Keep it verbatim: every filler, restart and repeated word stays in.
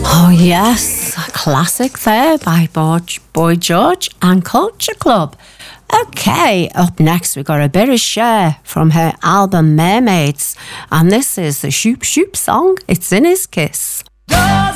Oh yes, a classic there by Boy, Boy George and Culture Club. Okay, up next we got a bit of Cher from her album Mermaids, and this is the Shoop Shoop song, It's in His Kiss. Go!